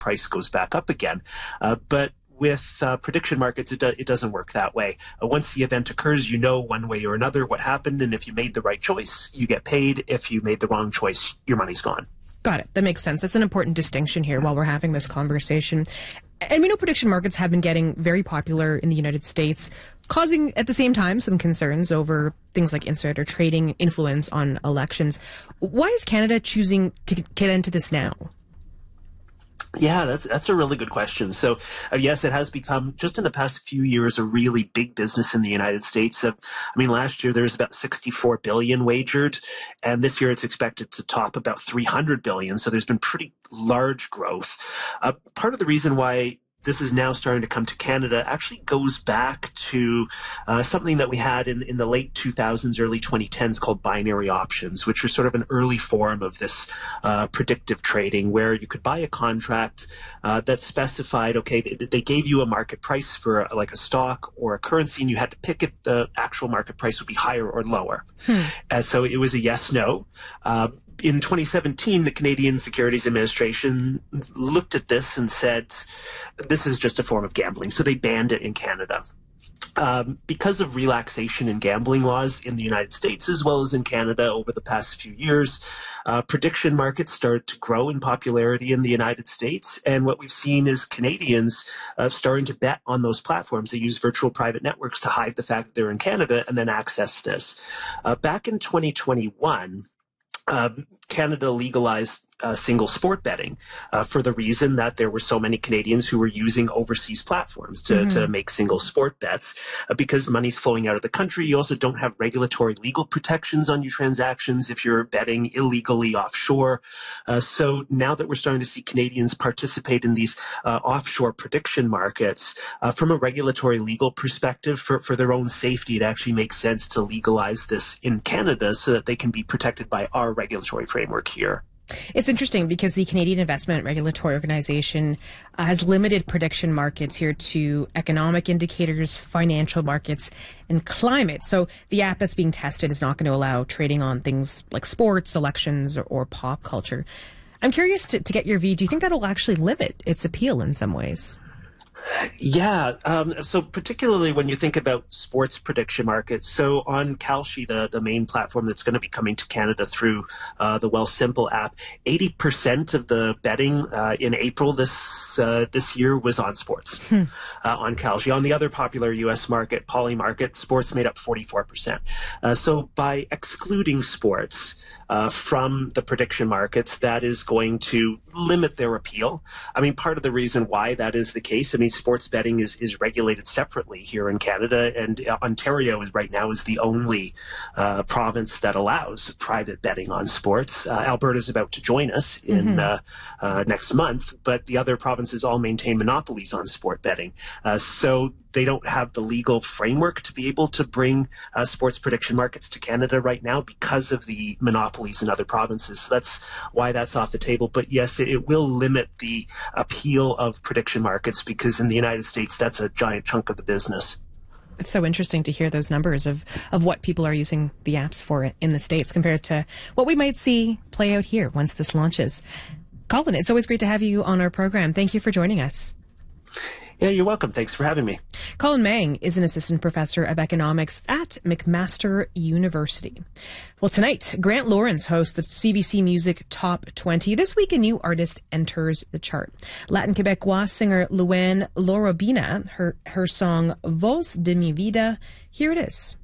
price goes back up again. But with prediction markets, it doesn't work that way. Once the event occurs, you know one way or another what happened, and if you made the right choice, you get paid. If you made the wrong choice, your money's gone. Got it. That makes sense. That's an important distinction here while we're having this conversation. And we know prediction markets have been getting very popular in the United States, causing at the same time some concerns over things like insider trading, influence on elections. Why is Canada choosing to get into this now? Yeah, that's a really good question. So, yes, it has become, just in the past few years, a really big business in the United States. Last year there was about 64 billion wagered, and this year it's expected to top about 300 billion. So there's been pretty large growth. Part of the reason why this is now starting to come to Canada actually goes back to something that we had in the late 2000s, early 2010s called binary options, which was sort of an early form of this predictive trading where you could buy a contract that specified, okay, they gave you a market price for like a stock or a currency, and you had to pick if the actual market price would be higher or lower. So it was a yes-no. In 2017, the Canadian Securities Administration looked at this and said, this is just a form of gambling. So they banned it in Canada. Because of relaxation in gambling laws in the United States as well as in Canada over the past few years, prediction markets started to grow in popularity in the United States. And what we've seen is Canadians starting to bet on those platforms. They use virtual private networks to hide the fact that they're in Canada and then access this. Back in 2021, Canada legalized single sport betting for the reason that there were so many Canadians who were using overseas platforms to make single sport bets. Because money's flowing out of the country, you also don't have regulatory legal protections on your transactions if you're betting illegally offshore. So now that we're starting to see Canadians participate in these offshore prediction markets, from a regulatory legal perspective, for their own safety, it actually makes sense to legalize this in Canada so that they can be protected by our regulatory framework here. It's interesting because the Canadian Investment Regulatory Organization has limited prediction markets here to economic indicators, financial markets, and climate. So the app that's being tested is not going to allow trading on things like sports, elections, or pop culture. I'm curious to get your view. Do you think that'll actually limit its appeal in some ways? Yeah. So particularly when you think about sports prediction markets, so on Kalshi, the main platform that's going to be coming to Canada through the Wealthsimple app, 80% of the betting in April this year was on sports on Kalshi. On the other popular U.S. market, Polymarket, sports made up 44%. So by excluding sports from the prediction markets, that is going to limit their appeal. Part of the reason why that is the case, sports betting is regulated separately here in Canada, and Ontario right now is the only province that allows private betting on sports. Alberta is about to join us in next month, but the other provinces all maintain monopolies on sport betting. So they don't have the legal framework to be able to bring sports prediction markets to Canada right now because of the monopolies in other provinces. So that's why that's off the table. But yes, it will limit the appeal of prediction markets because in the United States, that's a giant chunk of the business. It's so interesting to hear those numbers of what people are using the apps for in the States compared to what we might see play out here once this launches. Colin, it's always great to have you on our program. Thank you for joining us. Yeah, you're welcome. Thanks for having me. Colin Mang is an assistant professor of economics at McMaster University. Well, tonight, Grant Lawrence hosts the CBC Music Top 20. This week, a new artist enters the chart. Latin Quebecois singer Luann Lorobina, her song Voz de mi vida, here it is.